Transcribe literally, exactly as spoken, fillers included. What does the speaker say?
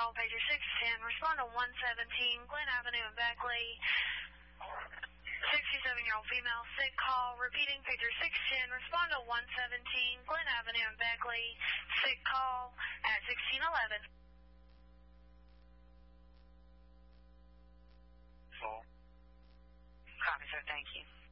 call, pager six ten. Respond to one seventeen Glen Avenue in Beckley. sixty-seven-year-old female, sick call. Repeating, pager six ten. Respond to one seventeen Glen Avenue in Beckley. Sick call at sixteen eleven. Full. Copy, sir. Thank you.